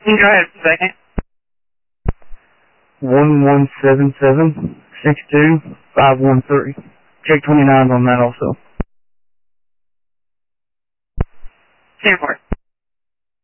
Go ahead, second. 117762513. Check 29 on that also. 10-4.